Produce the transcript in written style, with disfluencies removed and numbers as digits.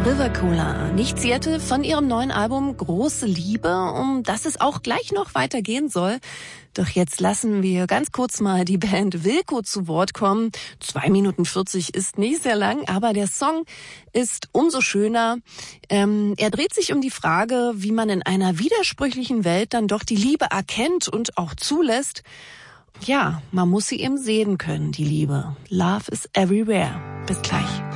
River Cola, nicht Seattle, von ihrem neuen Album Große Liebe, um das es auch gleich noch weitergehen soll. Doch jetzt lassen wir ganz kurz mal die Band Wilco zu Wort kommen. 2 Minuten 40 ist nicht sehr lang, aber der Song ist umso schöner. Er dreht sich um die Frage, wie man in einer widersprüchlichen Welt dann doch die Liebe erkennt und auch zulässt. Ja, man muss sie eben sehen können, die Liebe. Love is everywhere. Bis gleich.